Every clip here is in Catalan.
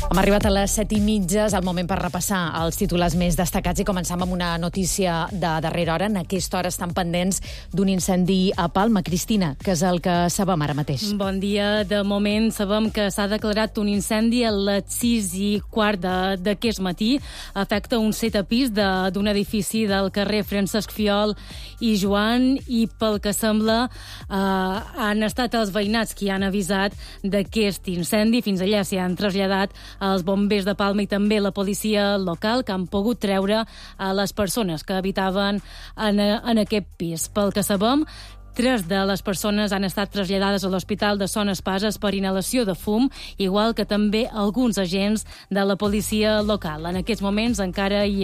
Hem arribat a les 7:30, és el moment per repassar els titulars més destacats i començam amb una notícia de darrera hora. En aquesta hora estan pendents d'un incendi a Palma. Cristina, què és el que sabem ara mateix? Bon dia. De moment sabem que s'ha declarat un incendi a les 6:15 d'aquest matí. Afecta un 7è pis d'un edifici del carrer Francesc Fiol i Joan, i pel que sembla han estat els veïnats qui han avisat d'aquest incendi. Fins allà s'hi han traslladat els bombers de Palma i també la policia local, que han pogut treure a les persones que habitaven en aquest pis. Pel que sabem, 3 de les persones han estat traslladades a l'Hospital de Son Espases per inhalació de fum, igual que també alguns agents de la policia local. En aquests moments encara hi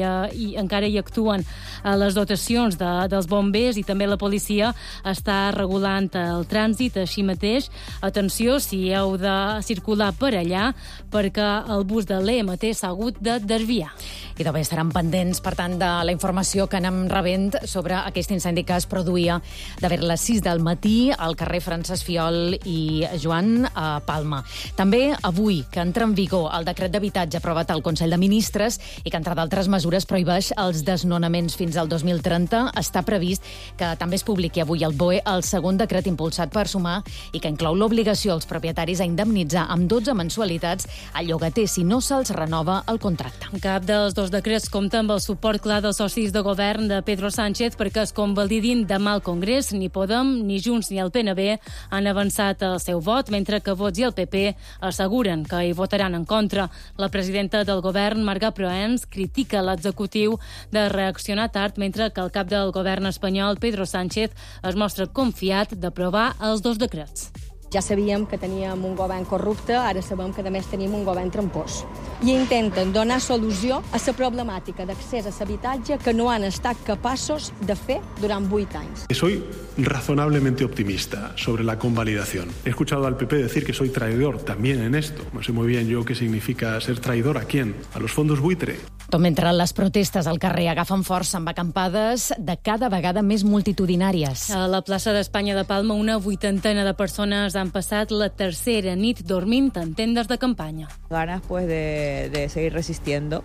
actuen les dotacions dels bombers i també la policia està regulant el trànsit. Així mateix, atenció si heu de circular per allà, perquè el bus de l'EMT s'ha hagut de desviar. I també estaran pendents, per tant, de la informació que anem rebent sobre aquest incendi que es produïa d'haver les 6 del matí al carrer Francesc Fiol i Joan a Palma. També avui, que entra en vigor el decret d'habitatge aprovat al Consell de Ministres i que, entre d'altres mesures, prohibeix els desnonaments fins al 2030, està previst que també es publiqui avui al BOE el segon decret impulsat per Sumar i que inclou l'obligació als propietaris a indemnitzar amb 12 mensualitats al llogater si no se'ls renova el contracte. Cap dels dos decrets compta amb el suport clar dels socis de govern de Pedro Sánchez perquè es convalidin demà al Congrés. Ni Podem, ni Junts ni el PNB han avançat el seu vot, mentre que Vox i el PP asseguren que hi votaran en contra. La presidenta del govern, Marga Proens, critica l'executiu de reaccionar tard, mentre que el cap del govern espanyol, Pedro Sánchez, es mostra confiat d'aprovar els dos decrets. Ja sabíem que teníem un govern corrupte, ara sabem que a més tenim un govern trampós. I intenten donar solució a la problemàtica d'accés a l'habitatge que no han estat capaços de fer durant 8 anys. Soy razonablemente optimista sobre la convalidación. He escuchado al PP decir que soy traidor también en esto. No sé muy bien yo qué significa ser traidor. ¿A quién? ¿A los fondos buitre? Tot mentre les protestes al carrer agafen força amb acampades de cada vegada més multitudinàries. A la plaça d'Espanya de Palma, una 80 de persones han passat la tercera nit dormint en tendes de campanya. Ganas pues de seguir resistiendo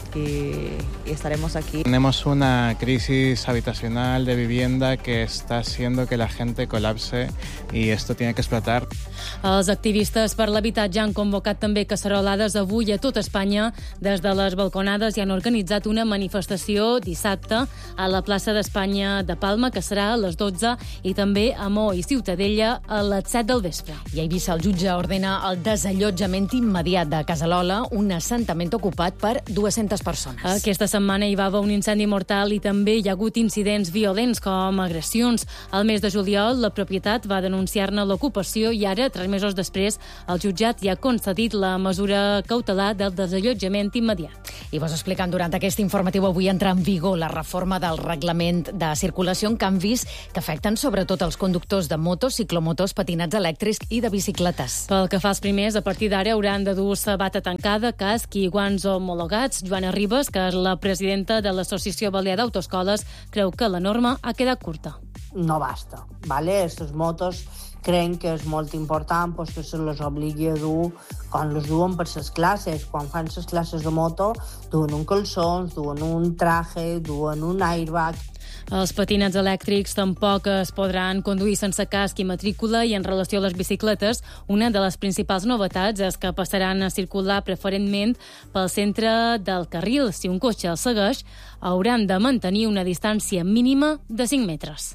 y estaremos aquí. Tenemos una crisis habitacional de vivienda que está haciendo que la gente colapse y esto tiene que explotar. Els activistes per l'habitatge han convocat també cacerolades avui a tot Espanya. Des de les balconades i han organitzat una manifestació dissabte a la plaça d'Espanya de Palma, que serà a les 12, i també a Mo i Ciutadella a les 7 del vespre. I a Eivissa el jutge ordena el desallotjament immediat de Casarola, un assentament ocupat per 200 persones. Aquesta setmana hi va haver un incendi mortal i també hi ha hagut incidents violents com agressions. Al mes de juliol, la propietat va denunciar-ne l'ocupació i ara, 3 mesos després, el jutjat ja ha concedit la mesura cautelar del desallotjament immediat. I vos explicant durant aquest informatiu, avui entra en vigor la reforma del reglament de circulació, en canvis que afecten sobretot els conductors de motos, ciclomotos, patinats elèctrics i de bicicletes. Pel que fa als primers, a partir d'ara hauran de dur sabata tancada, casc i guants homologats. Joana Ribas, que és la presidenta de l'Associació Balear d'Autoescoles, creu que la norma ha quedat curta. No basta, ¿vale? Estos motos creen que és molt important pues, que se los obligui a dur quan los duen per les classes. Quan fan les classes de moto, duen un calçons, duen un traje, duen un airbag. Els patinats elèctrics tampoc es podran conduir sense casc i matrícula, i en relació a les bicicletes, una de les principals novetats és que passaran a circular preferentment pel centre del carril. Si un cotxe els segueix, hauran de mantenir una distància mínima de 5 metres.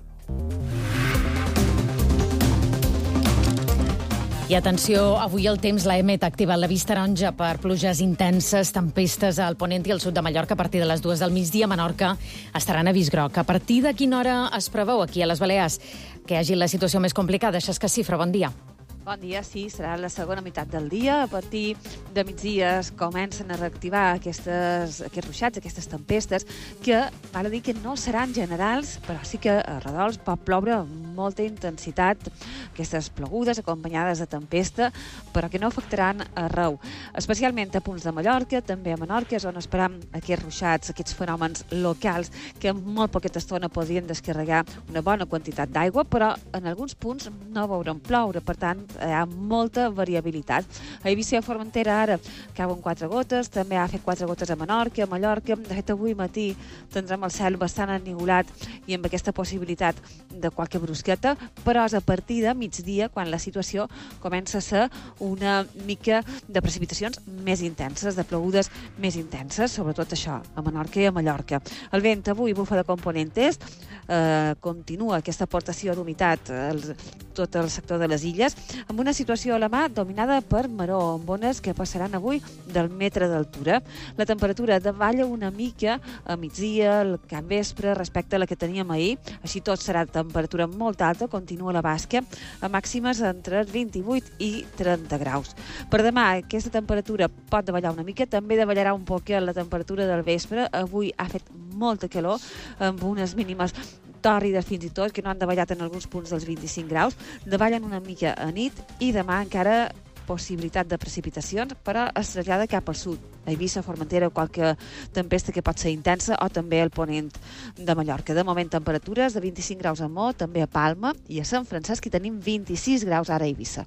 I atenció, avui el temps, la EMET ha activat l'avís taronja per pluges intenses, tempestes al ponent i al sud de Mallorca a partir de les 2 del migdia. A Menorca estaran a avís groc. A partir de quina hora es preveu aquí a les Balears que hi hagi la situació més complicada? Això és que Cifra, bon dia. Bon dia, sí, serà la segona meitat del dia. A partir de migdia es comencen a reactivar aquests ruixats, aquestes tempestes, que val a dir que no seran generals, però sí que a redols pot ploure amb molta intensitat, aquestes plogudes acompanyades de tempesta, però que no afectaran arreu. Especialment a punts de Mallorca, també a Menorca, és on esperam aquests ruixats, aquests fenòmens locals, que en molt poqueta estona podrien descarregar una bona quantitat d'aigua, però en alguns punts no veuran ploure, per tant, hi ha molta variabilitat. A Eivissa i a Formentera ara cauen 4 gotes, també ha fet 4 gotes a Menorca, a Mallorca. De fet, avui matí tindrem el cel bastant ennuvolat i amb aquesta possibilitat de qualque brusqueta, però és a partir de migdia quan la situació comença a ser una mica de precipitacions més intenses, de plogudes més intenses, sobretot això, a Menorca i a Mallorca. El vent avui bufa de component est, continua aquesta aportació d'humitat a tot el sector de les illes, amb una situació a la mà dominada per maró, amb ones que passaran avui del metre d'altura. La temperatura davalla una mica a migdia, al capvespre, respecte a la que teníem ahir. Així tot serà temperatura molt alta, continua la bàsquia, a màximes entre 28 i 30 graus. Per demà, aquesta temperatura pot davallar una mica, també davallarà un poc la temperatura del vespre. Avui ha fet molta calor, amb unes mínimes tòrrides fins i tot, que no han davallat en alguns punts dels 25 graus. Davallen una mica a nit i demà encara possibilitat de precipitacions, però es trasllada cap al sud, a Eivissa, Formentera, qualque tempesta que pot ser intensa, o també al ponent de Mallorca. De moment, temperatures de 25 graus a Mo, també a Palma, i a Sant Francesc hi tenim 26 graus ara a Eivissa.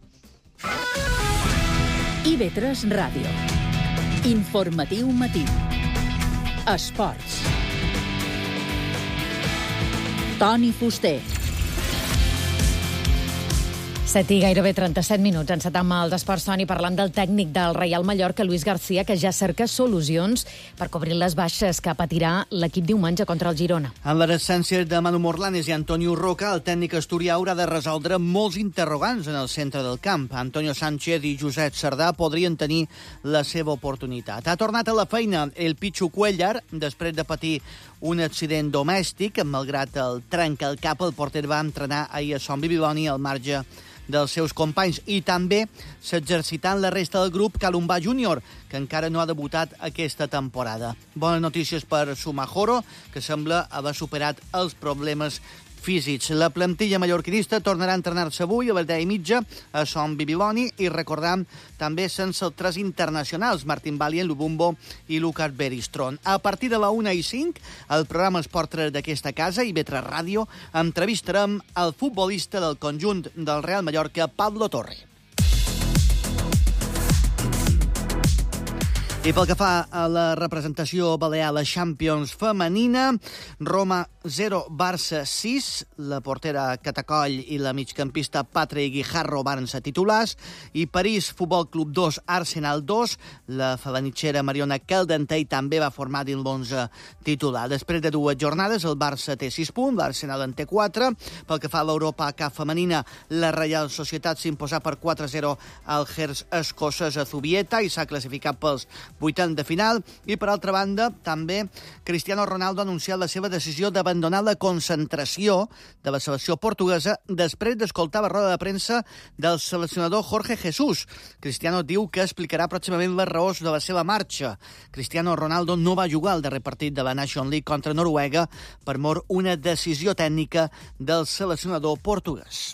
IB3 Ràdio. Informatiu matí. Esports. Toni Fuster. 7 i gairebé 37 minuts. Encetam els esports, Toni, parlant del tècnic del Reial Mallorca, Luis García, que ja cerca solucions per cobrir les baixes que patirà l'equip diumenge contra el Girona. En les absències de Manu Morlanes i Antonio Roca, el tècnic asturià haurà de resoldre molts interrogants en el centre del camp. Antonio Sánchez i Josep Sardà podrien tenir la seva oportunitat. Ha tornat a la feina el Pichu Cuellar, després de patir un accident domèstic. Malgrat el trenc al cap, el porter va entrenar ahir a Son Bibiloni al marge dels seus companys, i també s'exercitant la resta del grup Calumbà Júnior, que encara no ha debutat aquesta temporada. Bones notícies per Sumajoro, que sembla haver superat els problemes físics. La plantilla mallorquinista tornarà a entrenar-se avui a les 10:30 a Son Bibiloni, i recordam també sense els 3 internacionals, Martín Valien, Lubumbo i Lucas Beristron. A partir de la 1:05, el programa Esport 3 d'aquesta casa, IB3 Ràdio, entrevistarem el futbolista del conjunt del Real Mallorca, Pablo Torre. I pel que fa a la representació balear a la Champions femenina, Roma 0, Barça 6, la portera Catacoll i la migcampista Patrick Guijarro van ser titulars, i París Futbol Club 2, Arsenal 2, la felanitxera Mariona Caldentey també va formar dins l'11 titular. Després de 2 jornades, el Barça té 6 punts, l'Arsenal en té 4. Pel que fa a l'Europa Cup femenina, la Reial Societat s'imposà per 4-0 al Gers escocès a Zubieta i s'ha classificat pels 8 de final. I per altra banda, també Cristiano Ronaldo ha anunciat la seva decisió d'abandonar la concentració de la selecció portuguesa després d'escoltar la roda de premsa del seleccionador Jorge Jesús. Cristiano diu que explicarà pròximament les raons de la seva marxa. Cristiano Ronaldo no va jugar al darrer partit de la Nations League contra Noruega per mor una decisió tècnica del seleccionador portuguès.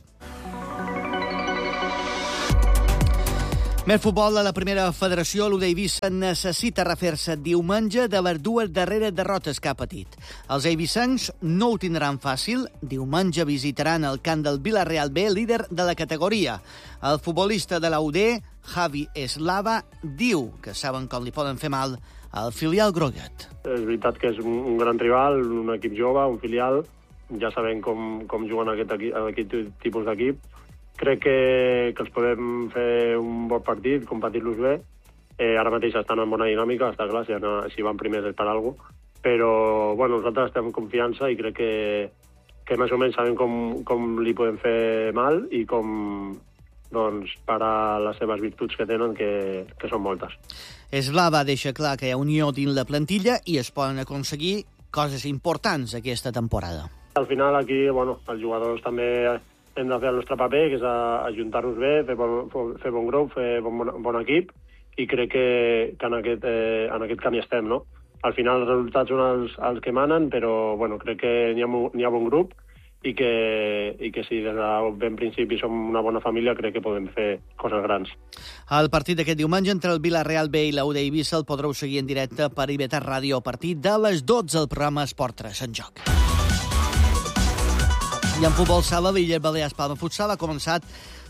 Més futbol a la primera federació. L'U d'Eivissa necessita refer-se diumenge de les 2 darreres derrotes que ha patit. Els eivissencs no ho tindran fàcil. Diumenge visitaran el camp del Villarreal B, líder de la categoria. El futbolista de la UD, Javi Eslava, diu que saben com li poden fer mal al filial groguet. És veritat que és un gran rival, un equip jove, un filial. Ja sabem com juguen aquest tipus d'equip. Crec que els podem fer un bon partit, competir-los bé. Ara mateix estan en bona dinàmica, està clar, si van primers és per alguna cosa. Però bueno, nosaltres estem en confiança i crec que més o menys sabem com li podem fer mal i com parar les seves virtuts que tenen, que són moltes. Eslava deixa clar que hi ha unió dins la plantilla i es poden aconseguir coses importants aquesta temporada. Al final aquí, els jugadors també hem de fer el nostre paper, que és ajuntar-nos bé, fer bon grup, fer bon equip, i crec que en aquest camí estem, no? Al final els resultats són els que manen, però crec que n'hi ha bon grup i que si des de ben principi som una bona família, crec que podem fer coses grans. El partit d'aquest diumenge entre el Villarreal B i la UD Eivissa el podreu seguir en directe per IB3 Ràdio a partir de les 12 al programa Esport 3 en joc. I en futbol sala, l'Illes Balears Palma Futsal ha començat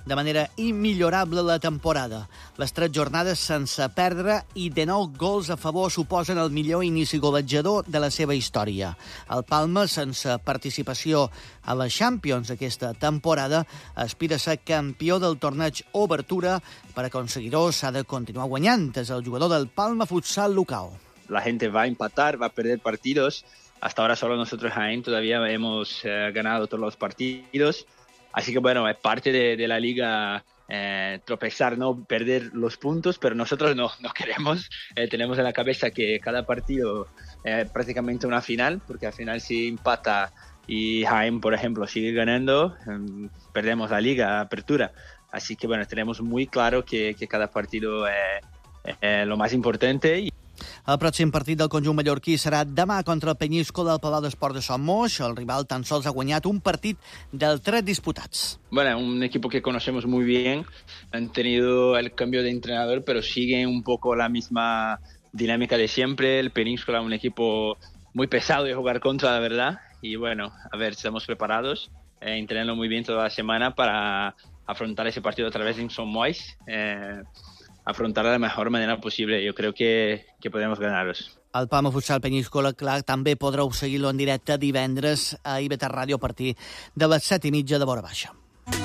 de manera immillorable la temporada. Les 3 jornades sense perdre i 19 gols a favor suposen el millor inici golejador de la seva història. El Palma, sense participació a la Champions aquesta temporada, aspira a ser campió del torneig Obertura. Per aconseguir-ho s'ha de continuar guanyant. És el jugador del Palma Futsal local. La gente va a empatar, va a perder partidos. Hasta ahora solo nosotros Jaén todavía hemos ganado todos los partidos. Así que bueno, es parte de la liga tropezar, no perder los puntos, pero nosotros no queremos. Tenemos en la cabeza que cada partido es prácticamente una final, porque al final si empata y Jaén, por ejemplo, sigue ganando, perdemos la liga, apertura. Así que bueno, tenemos muy claro que cada partido es lo más importante. El pròxim partit del conjunt mallorquí serà demà contra el Peñíscola al Palau d'Esport de Son Moix. El rival tan sols ha guanyat un partit dels 3 disputats. Bueno, un equipo que conocemos muy bien. Han tenido el cambio de entrenador, pero siguen un poco la misma dinámica de siempre. El Peñíscola es un equipo muy pesado de jugar contra, la verdad. Y bueno, a ver, estamos preparados. Entrenando muy bien toda la semana para afrontar ese partido otra vez en Son Moix. Afrontar de la mejor manera posible. Yo creo que podemos ganarlos. El Palma Futsal Peñíscola, clar, també podreu seguir-lo en directe divendres a IB3 Ràdio a partir de les 7:30 de vora baixa.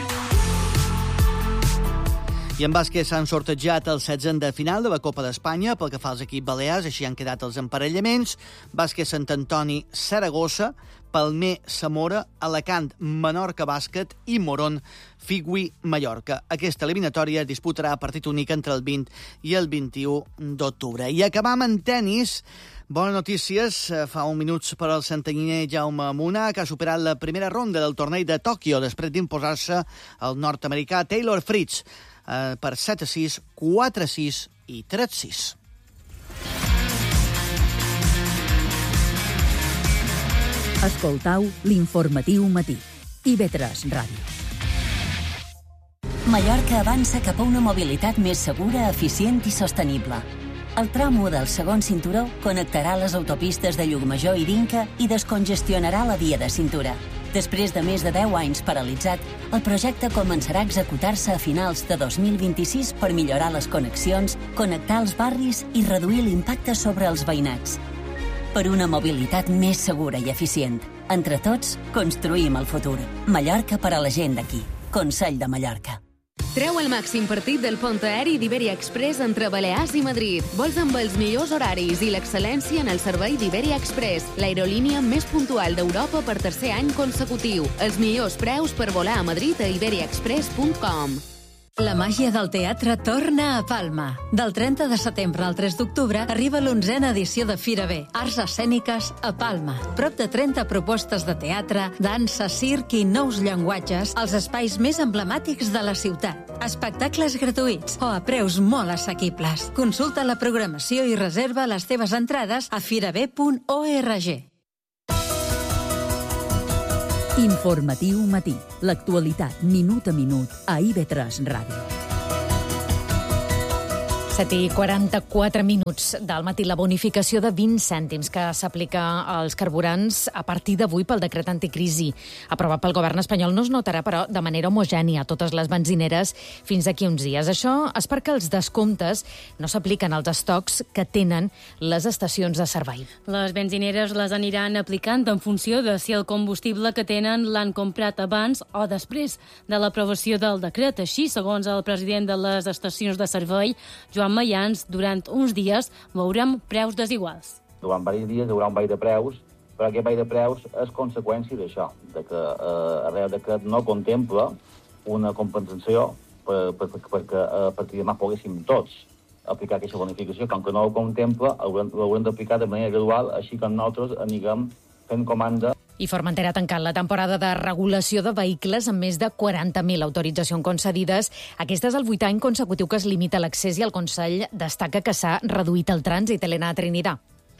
I en bàsquet s'han sortejat el 16 de final de la Copa d'Espanya pel que fa als equips balears, així han quedat els emparellaments. Bàsquet Sant Antoni, Saragossa, Palmer, Zamora, Alacant, Menorca Bàsquet i Morón, Figui, Mallorca. Aquesta eliminatòria disputarà partit únic entre el 20 i el 21 d'octubre. I acabam en tennis. Bones notícies. Fa un minut per al santanyiner Jaume Munar, que ha superat la primera ronda del torneig de Tòquio després d'imposar-se al nord-americà Taylor Fritz per 7-6, 4-6 i 3-6. Escoltau l'informatiu matí. IB3 Ràdio. Mallorca avança cap a una mobilitat més segura, eficient i sostenible. El tram 1 del segon cinturó connectarà les autopistes de Llucmajor i d'Inca i descongestionarà la via de cintura. Després de més de 10 anys paralitzat, el projecte començarà a executar-se a finals de 2026 per millorar les connexions, connectar els barris i reduir l'impacte sobre els veïnats. Per una mobilitat més segura i eficient. Entre tots, construïm el futur. Mallorca per a la gent d'aquí. Consell de Mallorca. Treu el màxim partit del pont aeri d'Iberia Express entre Balears i Madrid. Vols amb els millors horaris i l'excel·lència en el servei d'Iberia Express, l'aerolínia més puntual d'Europa per tercer any consecutiu. Els millors preus per volar a Madrid a iberiaexpress.com. La màgia del teatre torna a Palma. Del 30 de setembre al 3 d'octubre arriba l'11a edició de Fira B, Arts Escèniques a Palma. Prop de 30 propostes de teatre, dansa, circ i nous llenguatges als espais més emblemàtics de la ciutat. Espectacles gratuïts o a preus molt assequibles. Consulta la programació i reserva les teves entrades a firab.org. Informatiu matí. L'actualitat minut a minut a IB3 Ràdio. 7:44 del matí. La bonificació de 20 cèntims que s'aplica als carburants a partir d'avui pel decret anticrisi aprovat pel govern espanyol no es notarà, però, de manera homogènia a totes les benzineres fins d'aquí uns dies. Això és perquè els descomptes no s'apliquen als estocs que tenen les estacions de servei. Les benzineres les aniran aplicant en funció de si el combustible que tenen l'han comprat abans o després de l'aprovació del decret. Així, segons el president de les estacions de servei, Joan Mayans, durant uns dies veurem preus desiguals. Durant diversos dies hi haurà un ball de preus, però aquest ball de preus és conseqüència d'això, de que el Reial Decret no contempla una compensació perquè demà poguéssim tots aplicar aquesta bonificació. Com que no ho contempla, l'haurem d'aplicar de manera gradual, així que nosaltres anirem fent comanda. I Formentera ha tancat la temporada de regulació de vehicles amb més de 40.000 autoritzacions concedides. Aquest és el 8è any consecutiu que es limita l'accés i el Consell destaca que s'ha reduït el trànsit. Helena Trinidad.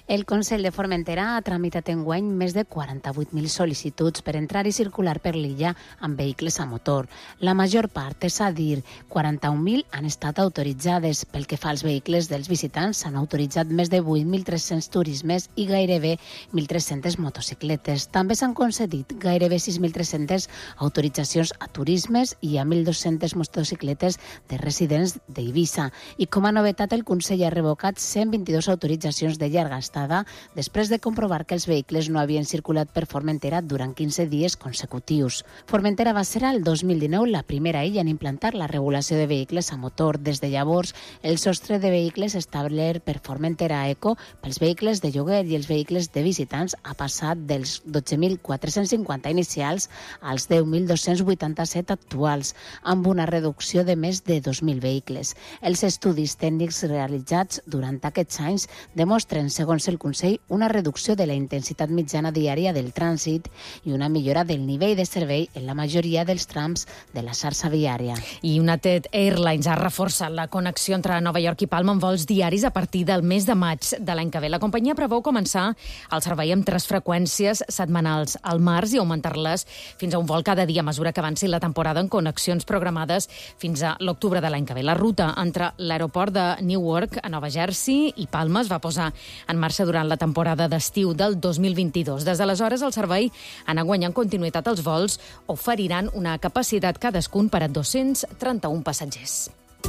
El Consell de Formentera ha tramitat enguany més de 48.000 sol·licituds per entrar i circular per l'illa amb vehicles a motor. La major part, és a dir, 41.000 han estat autoritzades. Pel que fa als vehicles dels visitants, s'han autoritzat més de 8.300 turismes i gairebé 1.300 motocicletes. També s'han concedit gairebé 6.300 autoritzacions a turismes i a 1.200 motocicletes de residents d'Eivissa. I com a novetat, el Consell ha revocat 122 autoritzacions de llarga estada després de comprovar que els vehicles no havien circulat per Formentera durant 15 dies consecutius. Formentera va ser el 2019 la primera illa en implantar la regulació de vehicles a motor. Des de llavors, el sostre de vehicles establert per Formentera Eco pels vehicles de lloguer i els vehicles de visitants ha passat dels 12.450 inicials als 10.287 actuals, amb una reducció de més de 2.000 vehicles. Els estudis tècnics realitzats durant aquests anys demostren, segons el Consell, una reducció de la intensitat mitjana diària del trànsit i una millora del nivell de servei en la majoria dels trams de la xarxa viària. I United Airlines ha reforçat la connexió entre Nova York i Palma amb vols diaris a partir del mes de maig de l'any que ve. La companyia preveu començar el servei amb 3 freqüències setmanals al març i augmentar-les fins a un vol cada dia a mesura que avanci la temporada en connexions programades fins a l'octubre de l'any que ve. La ruta entre l'aeroport de Newark a Nova Jersey i Palma es va posar en marxa durant la temporada d'estiu del 2022. Des d'aleshores, el servei ha anat guanyant continuïtat. Els vols oferiran una capacitat cadascun per a 231 passatgers.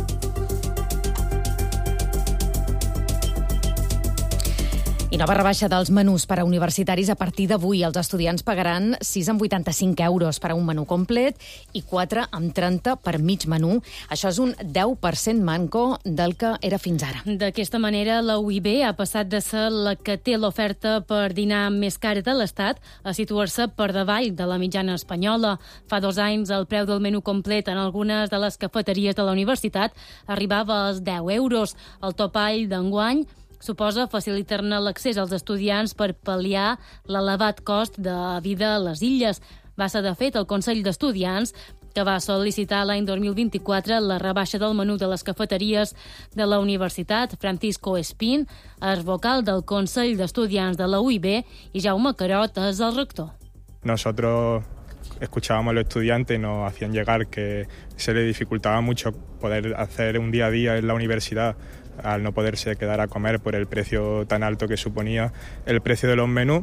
I nova rebaixa dels menús per a universitaris a partir d'avui. Els estudiants pagaran 6,85 euros per a un menú complet i 4,30 per mig menú. Això és un 10% manco del que era fins ara. D'aquesta manera, la UIB ha passat de ser la que té l'oferta per dinar més cara de l'Estat a situar-se per davall de la mitjana espanyola. Fa 2 anys, el preu del menú complet en algunes de les cafeteries de la universitat arribava als 10 euros. El topall d'enguany suposa facilitar-ne l'accés als estudiants per pal·liar l'elevat cost de vida a les illes. Va ser, de fet, el Consell d'Estudiants que va sol·licitar l'any 2024 la rebaixa del menú de les cafeteries de la universitat. Francisco Espín és vocal del Consell d'Estudiants de la UIB i Jaume Carot és el rector. Nosotros escuchábamos a los estudiantes y nos hacían llegar que se les dificultaba mucho poder hacer un día a día en la universidad al no poderse quedar a comer por el precio tan alto que suponía el precio de los menús.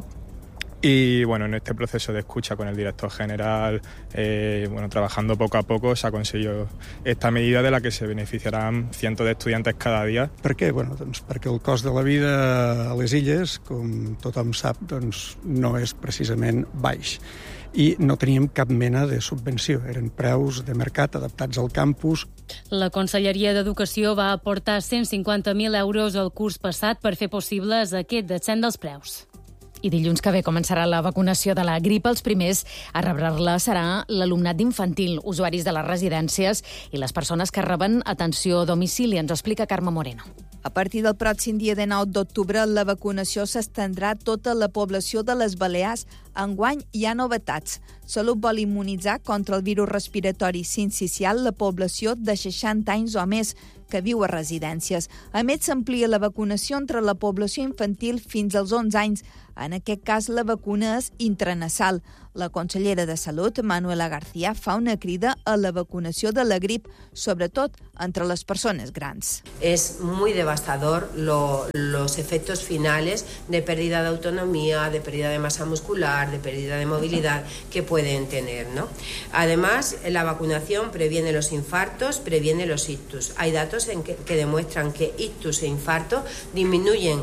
Y bueno, en este proceso de escucha con el director general, trabajando poco a poco, se ha conseguido esta medida de la que se beneficiarán cientos de estudiantes cada dia. Per què? Perquè el cost de la vida a les illes, com tothom sap, no és precisament baix. I no teníem cap mena de subvenció. Eren preus de mercat adaptats al campus. La Conselleria d'Educació va aportar 150.000 euros al curs passat per fer possibles aquest descens dels preus. I dilluns que ve començarà la vacunació de la grip. Els primers a rebre-la serà l'alumnat d'infantil, usuaris de les residències i les persones que reben atenció a domicili. Ens ho explica Carme Moreno. A partir del pròxim dia 19 d'octubre, la vacunació s'estendrà a tota la població de les Balears. Enguany hi ha novetats. Salut vol immunitzar contra el virus respiratori sincicial la població de 60 anys o més que viu a residències. A més, s'amplia la vacunació entre la població infantil fins als 11 anys. En aquest cas, la vacuna és intranasal. La consellera de Salut, Manuela García, fa una crida a la vacunació de la grip, sobretot entre les persones grans. Es muy devastador los efectos finales de pérdida de autonomía, de pérdida de masa muscular, de pérdida de movilidad que pueden tener, ¿no? Además, la vacunación previene los infartos, previene los ictus. Hay datos que demuestran que ictus e infarto disminuyen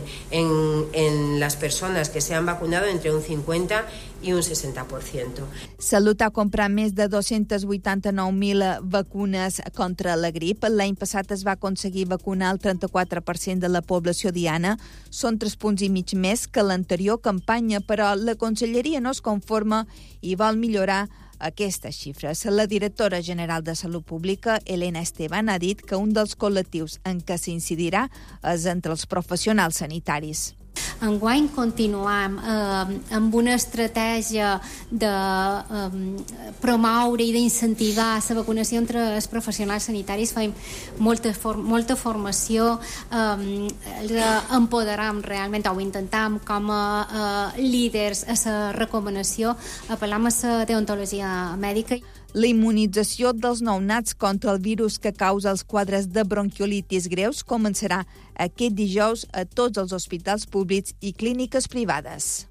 en las personas que se han vacunado entre un 50 i un 60%. Salut ha comprat més de 289.000 vacunes contra la grip. L'any passat es va aconseguir vacunar el 34% de la població diana. Són 3,5 punts més que l'anterior campanya, però la Conselleria no es conforma i vol millorar aquestes xifres. La directora general de Salut Pública, Elena Esteban, ha dit que un dels col·lectius en què s'incidirà és entre els professionals sanitaris. enguany continuam amb una estratègia de promoure i d'incentivar la vacunació entre els professionals sanitaris. Fem molta formació, empoderam realment, o intentam com a líders a la recomanació, apel·lam a la deontologia mèdica. La immunització dels nounats contra el virus que causa els quadres de bronquiolitis greus començarà aquest dijous a tots els hospitals públics i clíniques privades.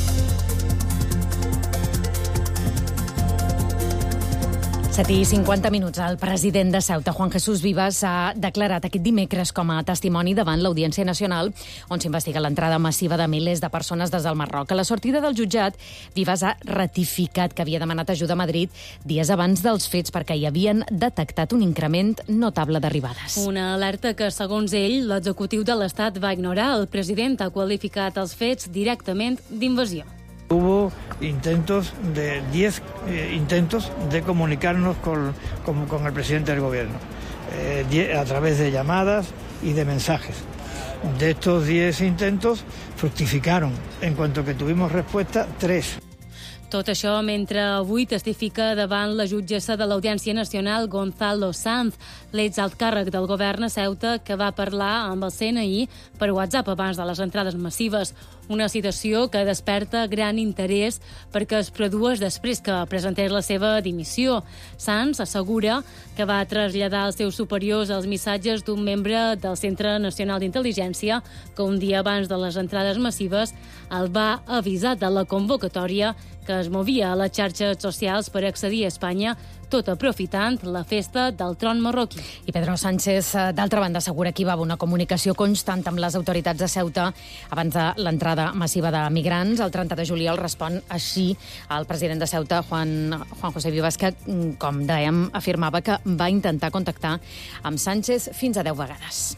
7:50. El president de Ceuta, Juan Jesús Vivas, ha declarat aquest dimecres com a testimoni davant l'Audiència Nacional, on s'investiga l'entrada massiva de milers de persones des del Marroc. A la sortida del jutjat, Vivas ha ratificat que havia demanat ajuda a Madrid dies abans dels fets perquè hi havien detectat un increment notable d'arribades. Una alerta que, segons ell, l'executiu de l'Estat va ignorar. El president ha qualificat els fets directament d'invasió. Hubo intentos de 10 intentos de comunicarnos con el presidente del gobierno, a través de llamadas y de mensajes. De estos 10 intentos fructificaron, en cuanto que tuvimos respuesta, 3. Tot això mentre avui testifica davant la jutgessa de l'Audiència Nacional, Gonzalo Sanz, l'exalt càrrec del govern a Ceuta, que va parlar amb el CNI per WhatsApp abans de les entrades massives. Una situació que desperta gran interès perquè es produeix després que presentés la seva dimissió. Sanz assegura que va traslladar als seus superiors els missatges d'un membre del Centre Nacional d'Intel·ligència que un dia abans de les entrades massives el va avisar de la convocatòria que es movia a les xarxes socials per accedir a Espanya, tot aprofitant la festa del tron marroquí. I Pedro Sánchez, d'altra banda, assegura que hi va haver una comunicació constant amb les autoritats de Ceuta abans de l'entrada massiva de migrants. El 30 de juliol respon així al president de Ceuta, Juan José Vivas, que, com dèiem, afirmava que va intentar contactar amb Sánchez fins a 10 vegades.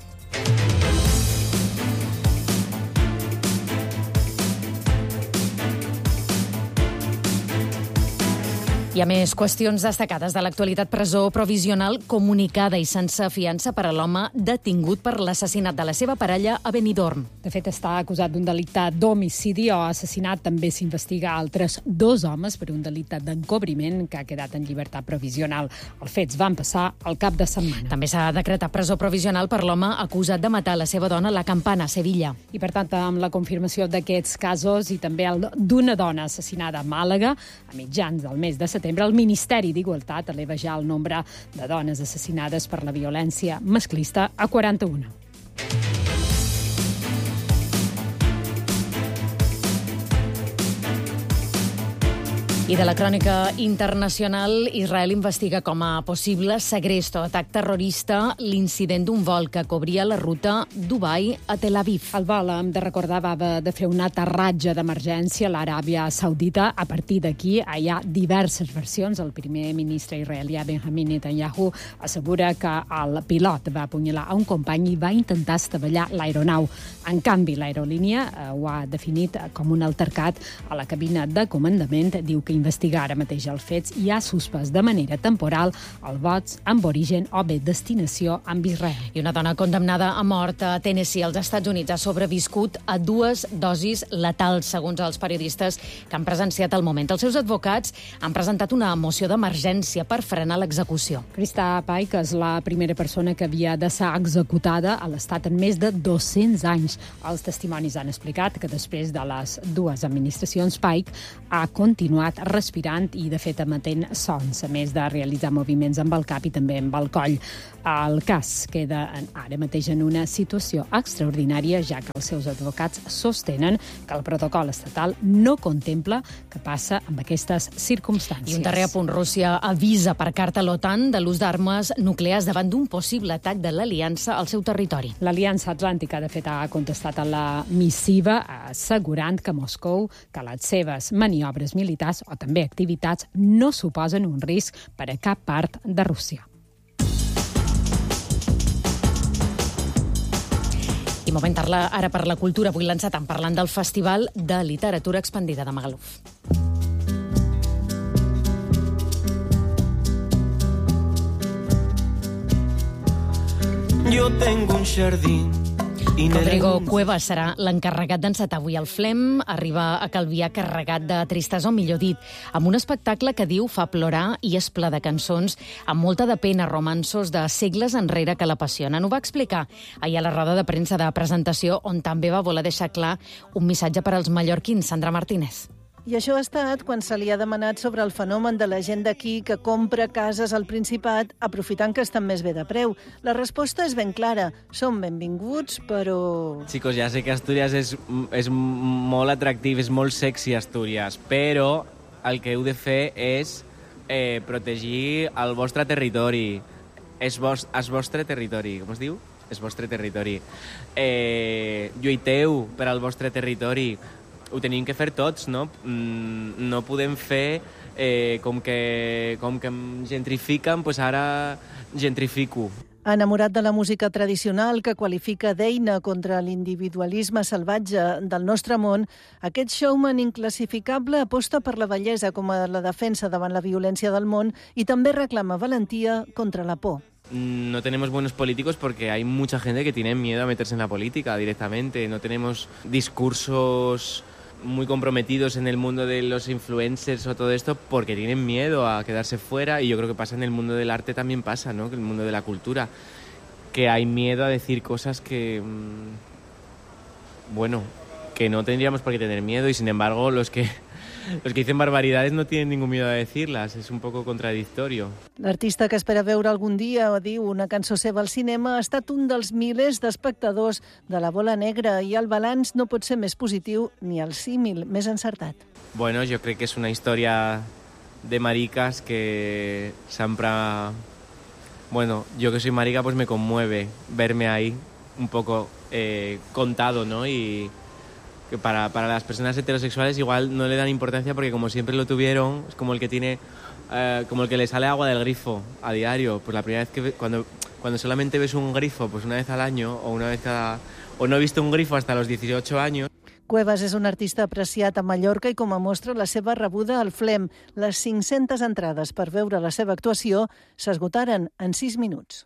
Hi ha més qüestions destacades de l'actualitat. Presó provisional comunicada i sense fiança per a l'home detingut per l'assassinat de la seva parella a Benidorm. De fet, està acusat d'un delicte d'homicidi o assassinat. També s'investiga altres 2 homes per un delicte d'encobriment que ha quedat en llibertat provisional. Els fets van passar al cap de setmana. També s'ha decretat presó provisional per l'home acusat de matar la seva dona a la Campana, a Sevilla. I, per tant, amb la confirmació d'aquests casos i també el d'una dona assassinada a Màlaga, a mitjans del mes de setembre, el Ministeri d'Igualtat eleva ja el nombre de dones assassinades per la violència masclista a 41. I de la crònica internacional, Israel investiga com a possible segrest o atac terrorista l'incident d'un vol que cobria la ruta Dubai a Tel Aviv. El vol, hem de recordar, va haver de fer un aterratge d'emergència a l'Aràbia Saudita. A partir d'aquí hi ha diverses versions. El primer ministre israelià, Benjamin Netanyahu, assegura que el pilot va apunyalar a un company i va intentar estavellar l'aeronau. En canvi, l'aerolínia ho ha definit com un altercat a la cabina de comandament. Diu que investigar ara mateix els fets i ha suspès de manera temporal el vots amb origen o bé destinació amb Israel. I una dona condemnada a mort a Tennessee, als Estats Units, ha sobreviscut a 2 dosis letals, segons els periodistes que han presenciat el moment. Els seus advocats han presentat una moció d'emergència per frenar l'execució. Krista Pike és la primera persona que havia de ser executada a l'Estat en més de 200 anys. Els testimonis han explicat que després de les 2 administracions, Pike ha continuat respirant i, de fet, emetent sons, a més de realitzar moviments amb el cap i també amb el coll. El cas queda ara mateix en una situació extraordinària, ja que els seus advocats sostenen que el protocol estatal no contempla que passa amb aquestes circumstàncies. I un darrer apunt. Rússia avisa per carta a l'OTAN de l'ús d'armes nuclears davant d'un possible atac de l'aliança al seu territori. L'Aliança Atlàntica, de fet, ha contestat a la missiva assegurant que Moscou, que les seves maniobres militars o també activitats no suposen un risc per a cap part de Rússia. I moment ara per la cultura. Avui l'encetem parlant del Festival de Literatura Expandida de Magaluf. Yo tengo un jardín Rodrigo Cuevas serà l'encarregat d'encetar avui el Flem. Arriba a Calvià carregat de tristesa, o millor dit, amb un espectacle que diu fa plorar i és ple de cançons amb molta de pena, romanços de segles enrere que l'apassionen. Ho va explicar ahir a la roda de premsa de presentació, on també va voler deixar clar un missatge per als mallorquins. Sandra Martínez. I això ha estat quan se li ha demanat sobre el fenomen de la gent d'aquí que compra cases al Principat aprofitant que estan més bé de preu. La resposta és ben clara. Són benvinguts, però... Chicos, ja sé que Astúries és molt atractiu, és molt sexy Astúries, però el que heu de fer és protegir el vostre territori. És vostre territori, com es diu? És vostre territori. Lluiteu per al vostre territori. Ho tenim que fer tots, no? No podem fer com que em gentrifiquen, doncs ara gentrifico. Enamorat de la música tradicional que qualifica d'eina contra l'individualisme salvatge del nostre món, aquest showman inclassificable aposta per la bellesa com a la defensa davant la violència del món i també reclama valentia contra la por. No tenemos buenos políticos porque hay mucha gente que tiene miedo a meterse en la política directamente. No tenemos discursos muy comprometidos en el mundo de los influencers o todo esto porque tienen miedo a quedarse fuera, y yo creo que pasa en el mundo del arte también pasa, ¿no? Que el mundo de la cultura, que hay miedo a decir cosas que que no tendríamos por qué tener miedo, y sin embargo los que dicen barbaridades no tienen ningún miedo a decirlas. Es un poco contradictorio. L'artista que espera veure algun dia, diu, una cançó seva al cinema, ha estat un dels milers d'espectadors de La Bola Negra, i el balanç no pot ser més positiu ni el símil més encertat. Bueno, yo creo que es una historia de maricas que siempre... Bueno, yo que soy marica, pues me conmueve verme ahí un poco contado, ¿no? Y que para las personas heterosexuales igual no le dan importancia porque como siempre lo tuvieron, es como el que tiene, como el que le sale agua del grifo a diario. Pues la primera vez que cuando solamente ves un grifo pues una vez al año o una vez o no he visto un grifo hasta los 18 años. Cuevas és un artista apreciat a Mallorca i com a mostra la seva rebuda al Flem. Les 500 entrades per veure la seva actuació s'esgotaren en 6 minuts.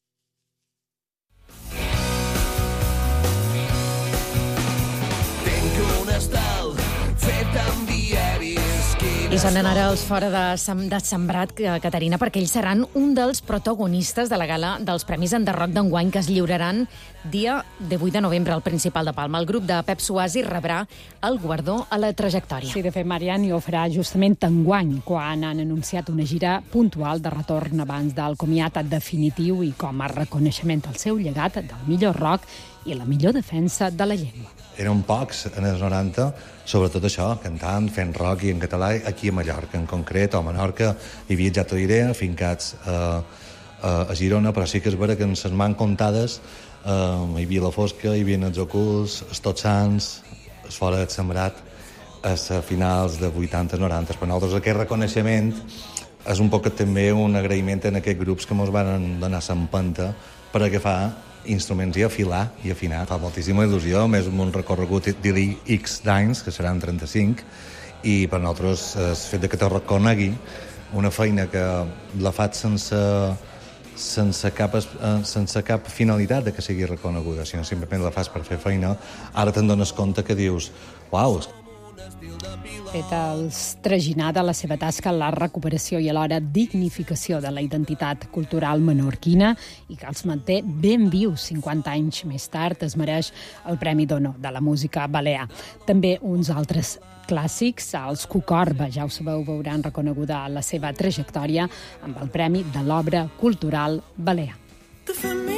I sonen ara els fora de Sembrat, Caterina, perquè ells seran un dels protagonistes de la gala dels Premis Enderroc d'enguany que es lliuraran dia 18 de novembre al Principal de Palma. El grup de Pep Suasi rebrà el guardó a la trajectòria. Sí, de fet, Marian, ho farà justament enguany, quan han anunciat una gira puntual de retorn abans del comiat definitiu i com a reconeixement al seu llegat del millor rock i la millor defensa de la llengua. Eren pocs en els 90, sobretot això, cantant, fent rock i en català, aquí a Mallorca en concret, o a Menorca. Hi havia, ja t'ho diré, afincats a Girona, però sí que és vera que en les mans comptades hi havia la Fosca, hi havia els Ocults, els Tots Sants, els Fora de Sembrat, a finals de 80-90. Per nosaltres aquest reconeixement és un poc també un agraïment en aquests grups que ens van donar l'empenta per agafar instruments i afilar i afinar. Fa moltíssima il·lusió, més un recorregut d'X d'anys, que seran 35, i per nosaltres el fet que te reconegui una feina que la faig sense cap finalitat de que sigui reconeguda, sinó simplement la fas per fer feina, ara te'n dones compte que dius, uau, fet els traginar de la seva tasca en la recuperació i alhora dignificació de la identitat cultural menorquina i que els manté ben vius 50 anys més tard. Es mereix el Premi d'Honor de la Música Balear. També uns altres clàssics, els Cucorba, ja ho sabeu, veuran reconeguda la seva trajectòria amb el Premi de l'Obra Cultural Balear.